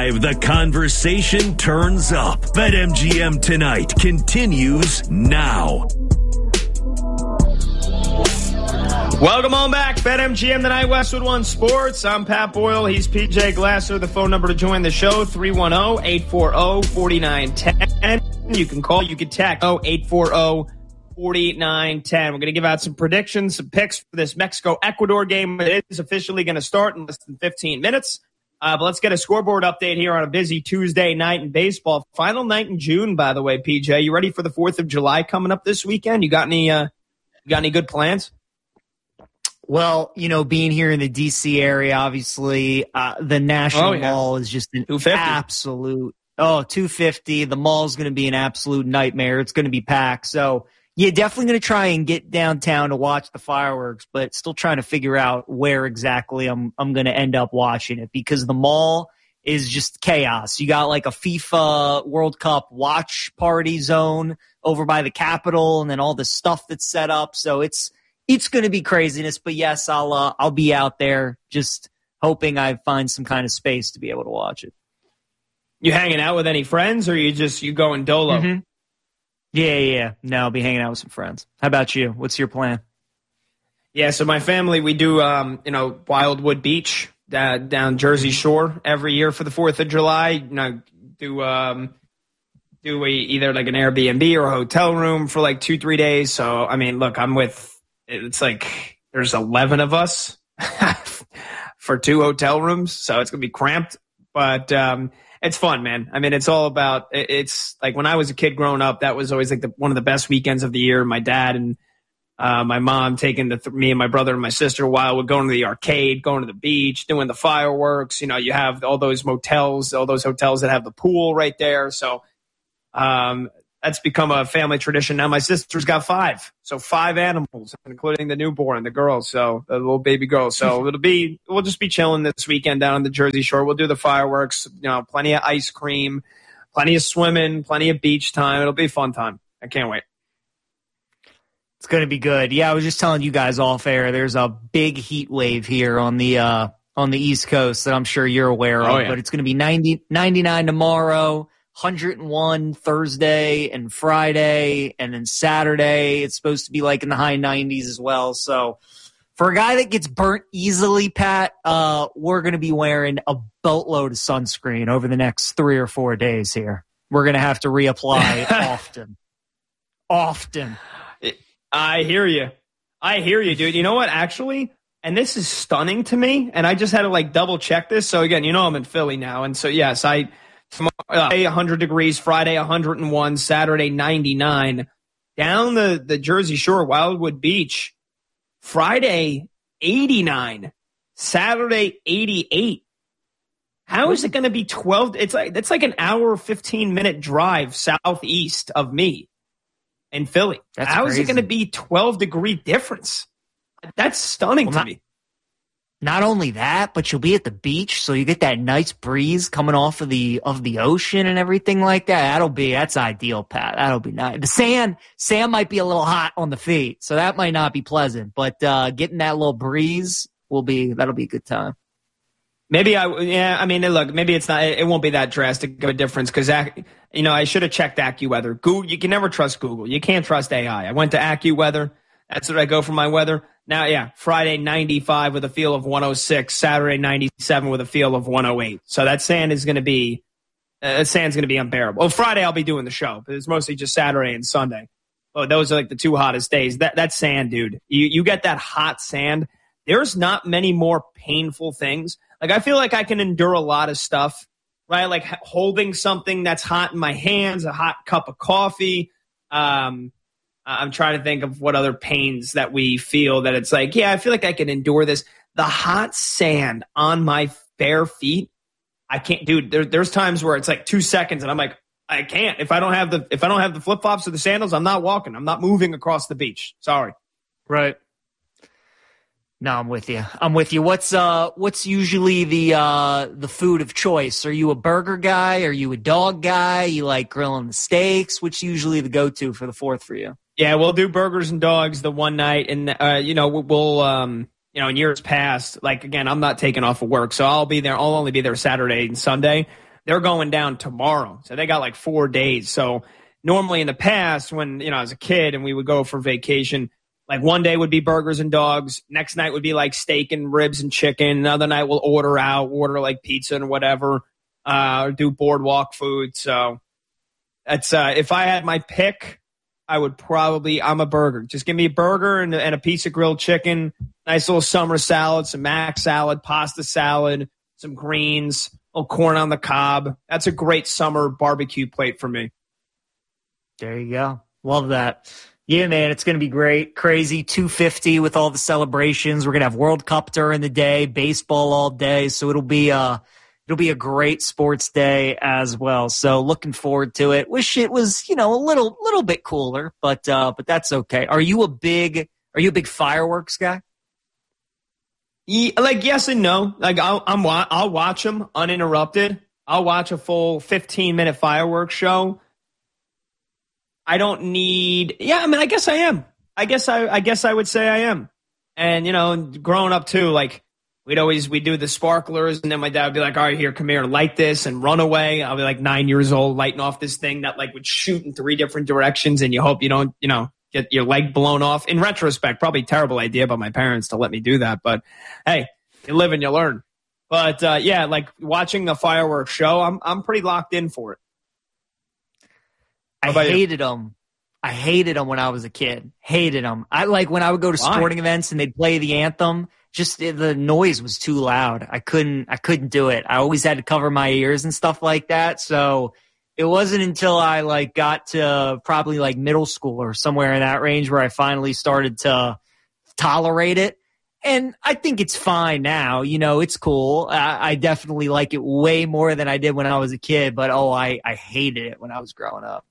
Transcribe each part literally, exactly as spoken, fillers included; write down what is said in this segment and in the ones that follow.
Live, the conversation turns up. BetMGM Tonight continues now. Welcome on back. BetMGM Tonight, Westwood One Sports. I'm Pat Boyle. He's P J Glasser. The phone number to join the show, three one zero, eight four zero, four nine one zero. You can call, you can text, eight four zero, four nine one zero. We're going to give out some predictions, some picks for this Mexico-Ecuador game. It is officially going to start in less than fifteen minutes. Uh, but let's get a scoreboard update here on a busy Tuesday night in baseball. Final night in June, by the way, P J. You ready for the fourth of July coming up this weekend? You got any, uh, you got any good plans? Well, you know, being here in the D C area, obviously, uh, the National oh, yeah. Mall is just an two fifty absolute, oh, two fifty. The mall's going to be an absolute nightmare. It's going to be packed. So, yeah, definitely going to try and get downtown to watch the fireworks, but still trying to figure out where exactly I'm, I'm going to end up watching it because the mall is just chaos. You got like a FIFA World Cup watch party zone over by the Capitol and then all the stuff that's set up. So it's, It's going to be craziness, but yes, I'll uh, I'll be out there just hoping I find some kind of space to be able to watch it. You hanging out with any friends, or you just you going dolo? Mm-hmm. Yeah, yeah. No, I'll be hanging out with some friends. How about you? What's your plan? Yeah, so my family, we do um, you know Wildwood Beach uh, down Jersey Shore every year for the Fourth of July. You know, do um, do a, either like an Airbnb or a hotel room for like two three days. So I mean, look, I'm with. It's like there's eleven of us for two hotel rooms, so it's going to be cramped. But um, it's fun, man. I mean, it's all about – it's like when I was a kid growing up, that was always like the, one of the best weekends of the year. My dad and uh, my mom taking the th- me and my brother and my sister a while. We're going to the arcade, going to the beach, doing the fireworks. You know, you have all those motels, all those hotels that have the pool right there. So um that's become a family tradition. Now my sister's got five. So five animals, including the newborn, the girl, so the little baby girl. So it'll be, we'll just be chilling this weekend down on the Jersey Shore. We'll do the fireworks, you know, plenty of ice cream, plenty of swimming, plenty of beach time. It'll be a fun time. I can't wait. It's going to be good. Yeah, I was just telling you guys off air, there's a big heat wave here on the, uh, on the East Coast that I'm sure you're aware of, oh, yeah. but it's going to be ninety, ninety-nine tomorrow. one hundred one Thursday and Friday, and then Saturday it's supposed to be like in the high nineties as well. So for a guy that gets burnt easily, Pat, uh, we're going to be wearing a boatload of sunscreen over the next three or four days here. We're going to have to reapply often. Often. I hear you. I hear you, dude. You know what, actually, and this is stunning to me, and I just had to like double check this. So again, you know I'm in Philly now, and so yes, I – Tomorrow, one hundred degrees, Friday one hundred one, Saturday ninety-nine. Down the, the Jersey Shore, Wildwood Beach, Friday eighty-nine, Saturday eighty-eight. How is it going to be twelve? It's like it's like an hour, fifteen minute drive southeast of me in Philly. That's How crazy. is it going to be twelve degree difference? That's stunning well, to not- me. Not only that, but you'll be at the beach, so you get that nice breeze coming off of the of the ocean and everything like that. That'll be that's ideal, Pat. That'll be nice. The sand sand might be a little hot on the feet, so that might not be pleasant. But uh, getting that little breeze will be that'll be a good time. Maybe I yeah. I mean, look, maybe it's not. It won't be that drastic of a difference because you know I should have checked AccuWeather. Google, you can never trust Google. You can't trust A I. I went to AccuWeather. That's what I go for my weather. Now, yeah, Friday ninety-five with a feel of one oh six, Saturday ninety-seven with a feel of one oh eight. So that sand is going to be, uh, sand's going to be unbearable. Well, Friday I'll be doing the show, but it's mostly just Saturday and Sunday. Oh, those are like the two hottest days. That that sand, dude, you you get that hot sand. There's not many more painful things. Like I feel like I can endure a lot of stuff, right? Like holding something that's hot in my hands, a hot cup of coffee. Um, I'm trying to think of what other pains that we feel that it's like, yeah, I feel like I can endure this. The hot sand on my bare feet, I can't, dude. There, there's times where it's like two seconds, and I'm like, I can't. If I don't have the if I don't have the flip flops or the sandals, I'm not walking. I'm not moving across the beach. Sorry. Right. No, I'm with you. I'm with you. What's uh what's usually the uh the food of choice? Are you a burger guy? Are you a dog guy? You like grilling the steaks? What's usually the go-to for the fourth for you? Yeah, we'll do burgers and dogs the one night, and uh, you know we'll um you know in years past, like again, I'm not taking off of work, so I'll be there. I'll only be there Saturday and Sunday. they're going down tomorrow. So they got like four days. So normally in the past when, you know, I was a kid and we would go for vacation, like one day would be burgers and dogs. Next night would be like steak and ribs and chicken. Another night we'll order out, order like pizza and whatever, uh, or do boardwalk food. So that's, uh, if I had my pick, I would probably, I'm a burger. Just give me a burger and, and a piece of grilled chicken, nice little summer salad, some mac salad, pasta salad, some greens, a little corn on the cob. That's a great summer barbecue plate for me. There you go. Love that. Yeah, man, it's going to be great. Crazy two fifty with all the celebrations. We're going to have World Cup during the day, baseball all day. So it'll be a, it'll be a great sports day as well. So looking forward to it. Wish it was, you know, a little, little bit cooler, but, uh, but that's okay. Are you a big, are you a big fireworks guy? Yeah, like, yes and no. Like, I'll, I'm, I'll watch them uninterrupted. I'll watch a full fifteen minute fireworks show. I don't need, yeah, I mean, I guess I am. I guess I, I guess I would say I am. And, you know, growing up too, like we'd always, we do the sparklers and then my dad would be like, all right, here, come here, light this and run away. I'll be like nine years old lighting off this thing that like would shoot in three different directions. And you hope you don't, you know, get your leg blown off. In retrospect, probably a terrible idea by my parents to let me do that. But hey, you live and you learn. But uh, yeah, like watching the fireworks show, I'm, I'm pretty locked in for it. I hated you? them. I hated them when I was a kid. Hated them. I like when I would go to Why? sporting events and they'd play the anthem. Just the noise was too loud. I couldn't. I couldn't do it. I always had to cover my ears and stuff like that. So it wasn't until I like got to probably like middle school or somewhere in that range where I finally started to tolerate it. And I think it's fine now. You know, it's cool. I, I definitely like it way more than I did when I was a kid. But oh, I I hated it when I was growing up.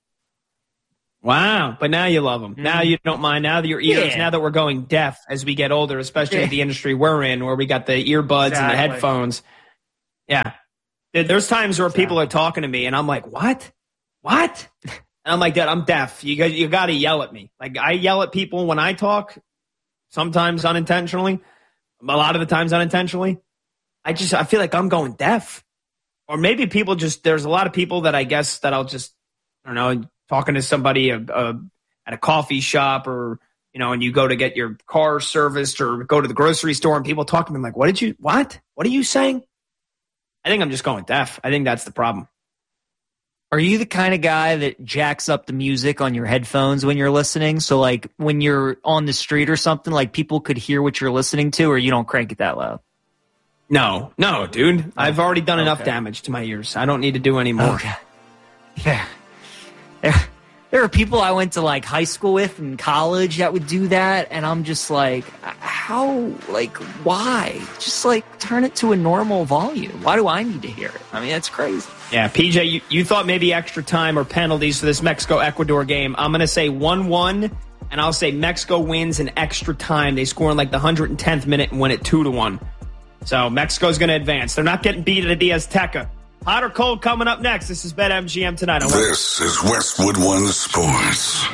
Wow. But now you love them. Mm. Now you don't mind. Now that your ears, Yeah. now that we're going deaf as we get older, especially Yeah. in the industry we're in, where we got the earbuds Exactly. and the headphones. Yeah. There- There's times where Exactly. people are talking to me and I'm like, what? What? And I'm like, Dad, I'm deaf. You got, you got to yell at me. Like I yell at people when I talk, sometimes unintentionally, a lot of the times unintentionally. I just, I feel like I'm going deaf. Or maybe people just, there's a lot of people that I guess that I'll just, I don't know, talking to somebody uh, uh, at a coffee shop or, you know, and you go to get your car serviced or go to the grocery store and people talk to me like, what did you, what? What are you saying? I think I'm just going deaf. I think that's the problem. Are you the kind of guy that jacks up the music on your headphones when you're listening? So like when you're on the street or something, like people could hear what you're listening to, or you don't crank it that loud? No, no, dude. I've already done enough Okay. damage to my ears. I don't need to do any more. Okay. Yeah. There, there are people I went to like high school with and college that would do that, and I'm just like, how, like, why? Just like turn it to a normal volume. Why do I need to hear it? I mean, that's crazy. Yeah, P J, you, you thought maybe extra time or penalties for this Mexico-Ecuador game. I'm going to say one one, and I'll say Mexico wins in extra time. They score in like the one hundred tenth minute and win it two to one. So Mexico's going to advance. They're not getting beat at the Azteca. Hot or cold coming up next. This is BetMGM tonight. This is Westwood One Sports.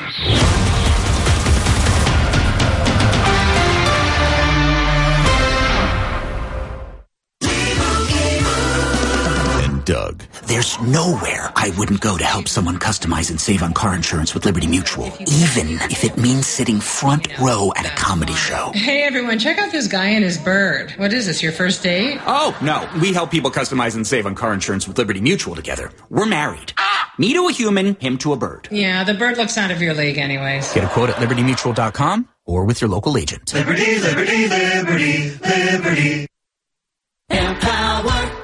And Doug. There's nowhere I wouldn't go to help someone customize and save on car insurance with Liberty Mutual, even if it means sitting front row at a comedy show. Hey everyone, check out this guy and his bird. What is this, your first date? Oh, no. We help people customize and save on car insurance with Liberty Mutual together. We're married. Me to a human, him to a bird. Yeah, the bird looks out of your league anyways. Get a quote at liberty mutual dot com or with your local agent. Liberty, liberty, liberty, liberty. Empower.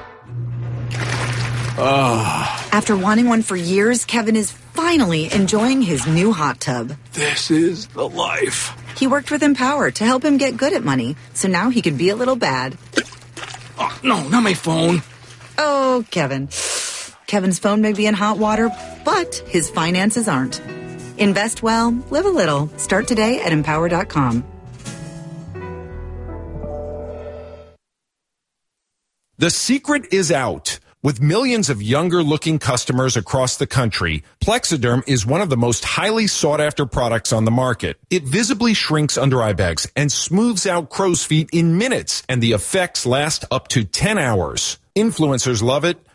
Oh, After wanting one for years, Kevin is finally enjoying his new hot tub. this is the life. He worked with Empower to help him get good at money, so now he could be a little bad. Oh, no, not my phone. Oh, Kevin. Kevin's phone may be in hot water, but his finances aren't. Invest well, live a little. Start today at empower dot com. The secret is out. With millions of younger-looking customers across the country, Plexiderm is one of the most highly sought-after products on the market. It visibly shrinks under eye bags and smooths out crow's feet in minutes, and the effects last up to ten hours. Influencers love it.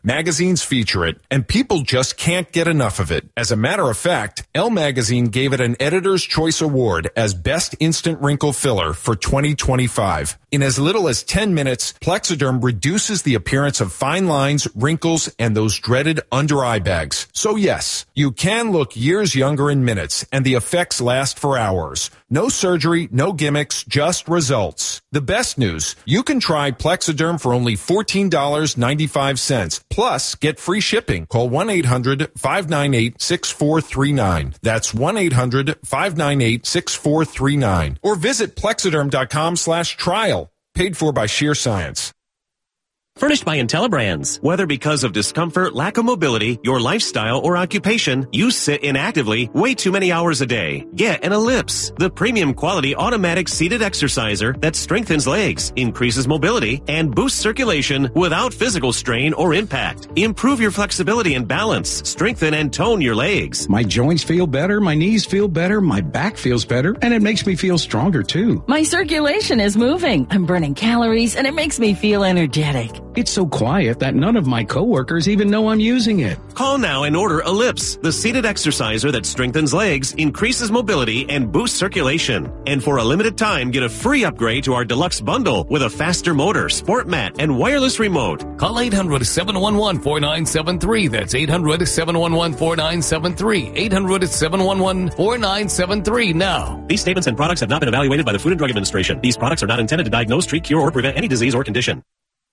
Magazines feature it, and people just can't get enough of it. As a matter of fact, Elle Magazine gave it an Editor's Choice Award as Best Instant Wrinkle Filler for twenty twenty-five. In as little as ten minutes, Plexiderm reduces the appearance of fine lines, wrinkles, and those dreaded under-eye bags. So yes, you can look years younger in minutes, and the effects last for hours. No surgery, no gimmicks, just results. The best news, you can try Plexiderm for only fourteen dollars and ninety-five cents. Plus, get free shipping. Call one eight hundred five nine eight six four three nine. That's one eight hundred five nine eight six four three nine. Or visit plexiderm.com slash trial. Paid for by Sheer Science. Furnished by IntelliBrands. Whether because of discomfort, lack of mobility, your lifestyle, or occupation, you sit inactively way too many hours a day. Get an Ellipse, the premium quality automatic seated exerciser that strengthens legs, increases mobility, and boosts circulation without physical strain or impact. Improve your flexibility and balance, strengthen and tone your legs. My joints feel better, my knees feel better, my back feels better, and it makes me feel stronger too. My circulation is moving. I'm burning calories, and it makes me feel energetic. It's so quiet that none of my coworkers even know I'm using it. Call now and order Ellipse, the seated exerciser that strengthens legs, increases mobility, and boosts circulation. And for a limited time, get a free upgrade to our deluxe bundle with a faster motor, sport mat, and wireless remote. Call eight hundred seven one one four nine seven three. That's eight hundred seven one one four nine seven three. eight hundred seven one one four nine seven three now. These statements and products have not been evaluated by the Food and Drug Administration. These products are not intended to diagnose, treat, cure, or prevent any disease or condition.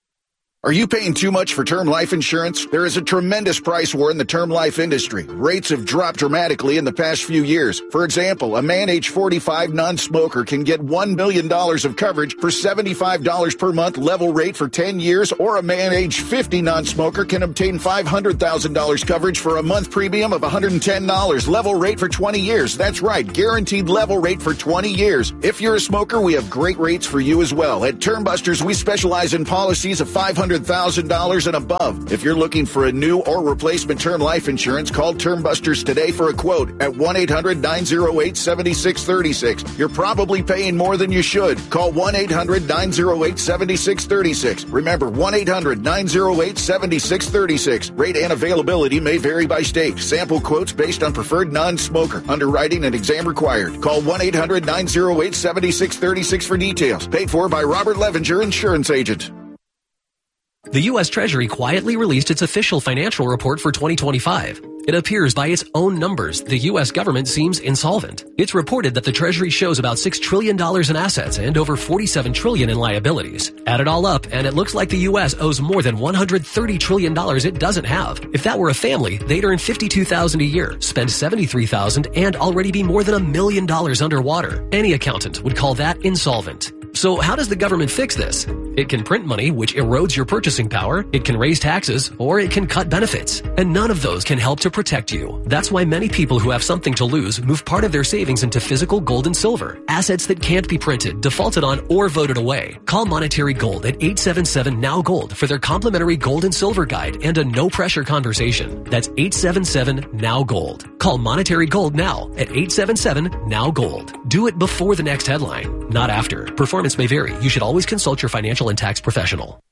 Are you paying too much for term life insurance? There is a tremendous price war in the term life industry. Rates have dropped dramatically in the past few years. For example, a man age forty-five non-smoker can get one million dollars of coverage for seventy-five dollars per month level rate for ten years, or a man age fifty non-smoker can obtain five hundred thousand dollars coverage for a month premium of one hundred ten dollars level rate for twenty years. That's right, guaranteed level rate for twenty years. If you're a smoker, we have great rates for you as well. At Term Busters, we specialize in policies of five hundred thousand dollars and above. If you're looking for a new or replacement term life insurance, call Term Busters today for a quote at one eight hundred nine oh eight seven six three six. You're probably paying more than you should. Call one eight hundred nine oh eight seven six three six. Remember, one eight hundred nine oh eight seven six three six. Rate and availability may vary by state. Sample quotes based on preferred non-smoker. Underwriting and exam required. Call one eight hundred nine oh eight seven six three six for details. Paid for by Robert Levenger, insurance agent. The U S Treasury quietly released its official financial report for twenty twenty-five. It appears by its own numbers, the U S government seems insolvent. It's reported that the Treasury shows about six trillion dollars in assets and over forty-seven trillion dollars in liabilities. Add it all up, and it looks like the U S owes more than one hundred thirty trillion dollars it doesn't have. If that were a family, they'd earn fifty-two thousand dollars a year, spend seventy-three thousand dollars, and already be more than a million dollars underwater. Any accountant would call that insolvent. So how does the government fix this? It can print money, which erodes your purchasing power, it can raise taxes, or it can cut benefits. And none of those can help to protect you. That's why many people who have something to lose move part of their savings into physical gold and silver, assets that can't be printed, defaulted on, or voted away. Call Monetary Gold at eight seven seven N O W Gold for their complimentary gold and silver guide and a no-pressure conversation. That's eight seven seven N O W Gold. Call Monetary Gold now at eight seven seven N O W Gold. Do it before the next headline, not after. Performance may vary. You should always consult your financial and tax professional.